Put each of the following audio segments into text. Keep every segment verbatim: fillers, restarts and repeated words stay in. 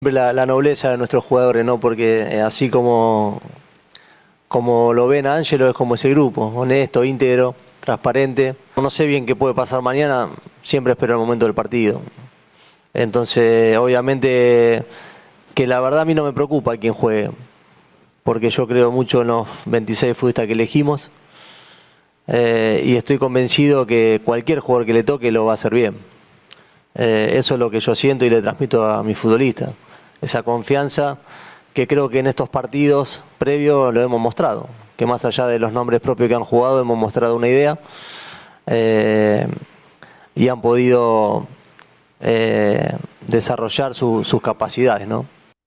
La, la nobleza de nuestros jugadores, ¿no? Porque eh, así como, como lo ven a Ángelo, es como ese grupo, honesto, íntegro, transparente. No sé bien qué puede pasar mañana, siempre espero el momento del partido. Entonces, obviamente que la verdad a mí no me preocupa quién juegue, porque yo creo mucho en los veintiséis futbolistas que elegimos eh, y estoy convencido que cualquier jugador que le toque lo va a hacer bien. Eh, eso es lo que yo siento y le transmito a mis futbolistas. Esa confianza que creo que en estos partidos previos lo hemos mostrado. Que más allá de los nombres propios que han jugado, hemos mostrado una idea eh, y han podido eh, desarrollar su, sus capacidades, ¿no?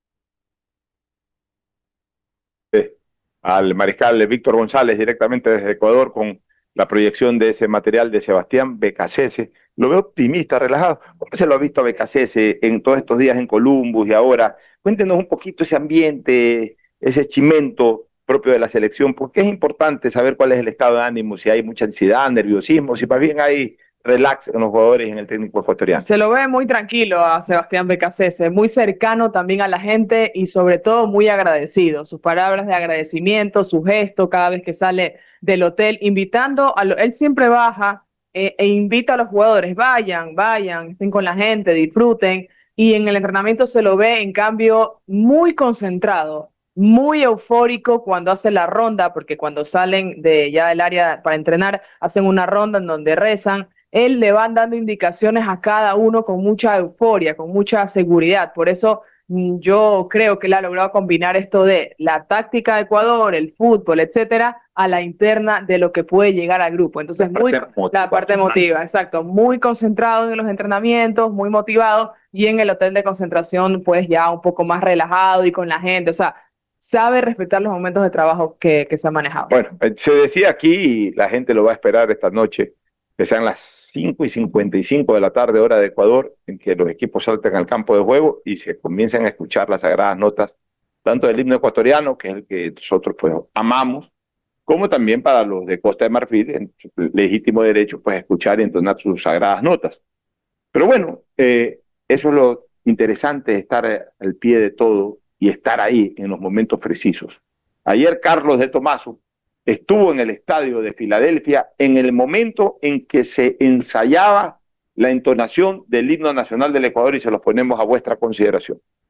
Al mariscal Víctor González directamente desde Ecuador con la proyección de ese material de Sebastián Becasese. Lo veo optimista, relajado. ¿Cómo se lo ha visto a Becasese en todos estos días en Columbus y ahora? Cuéntenos un poquito ese ambiente, ese chimento propio de la selección, porque es importante saber cuál es el estado de ánimo, si hay mucha ansiedad, nerviosismo, si más bien hay relax en los jugadores y en el técnico ecuatoriano. Se lo ve muy tranquilo a Sebastián Becasese, muy cercano también a la gente y sobre todo muy agradecido. Sus palabras de agradecimiento, su gesto cada vez que sale del hotel, invitando a lo, él siempre baja eh, e invita a los jugadores, vayan, vayan, estén con la gente, disfruten. Y en el entrenamiento se lo ve, en cambio, muy concentrado, muy eufórico cuando hace la ronda, porque cuando salen de ya del área para entrenar, hacen una ronda en donde rezan. Él le van dando indicaciones a cada uno con mucha euforia, con mucha seguridad. Por eso mm, yo creo que él ha logrado combinar esto de la táctica de Ecuador, el fútbol, etcétera, a la interna de lo que puede llegar al grupo. Entonces, La muy parte la parte emotiva, exacto, muy concentrado en los entrenamientos, muy motivado, y en el hotel de concentración, pues ya un poco más relajado y con la gente. O sea, sabe respetar los momentos de trabajo que, que se han manejado. Bueno, eh, se decía aquí, y la gente lo va a esperar esta noche, que sean las cinco y cincuenta y cinco de la tarde, hora de Ecuador, en que los equipos salten al campo de juego y se comiencen a escuchar las sagradas notas, tanto del himno ecuatoriano, que es el que nosotros pues amamos, como también para los de Costa de Marfil, en su legítimo derecho, pues escuchar y entonar sus sagradas notas. Pero bueno, eh, eso es lo interesante de estar eh, al pie de todo y estar ahí en los momentos precisos. Ayer Carlos de Tomaso estuvo en el estadio de Filadelfia en el momento en que se ensayaba la entonación del himno nacional del Ecuador y se los ponemos a vuestra consideración.